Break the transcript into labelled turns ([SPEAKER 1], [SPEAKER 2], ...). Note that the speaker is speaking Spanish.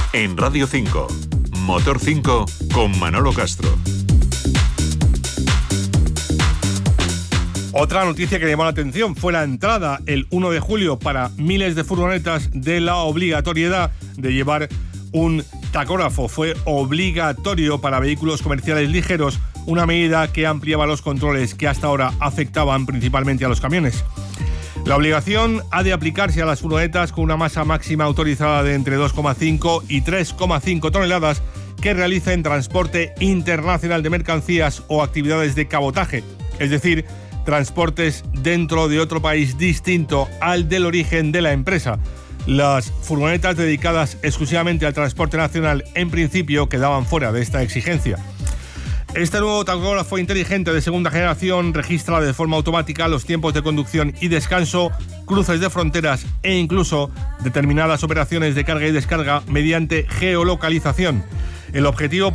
[SPEAKER 1] En Radio 5, Motor 5 con Manolo Castro.
[SPEAKER 2] Otra noticia que llamó la atención fue la entrada el 1 de julio para miles de furgonetas de la obligatoriedad de llevar un tacógrafo. Fue obligatorio para vehículos comerciales ligeros, una medida que ampliaba los controles que hasta ahora afectaban principalmente a los camiones. La obligación ha de aplicarse a las furgonetas con una masa máxima autorizada de entre 2,5 y 3,5 toneladas que realicen transporte internacional de mercancías o actividades de cabotaje, es decir, transportes dentro de otro país distinto al del origen de la empresa. Las furgonetas dedicadas exclusivamente al transporte nacional, en principio, quedaban fuera de esta exigencia. Este nuevo tacógrafo inteligente de segunda generación registra de forma automática los tiempos de conducción y descanso, cruces de fronteras e incluso determinadas operaciones de carga y descarga mediante geolocalización. El objetivo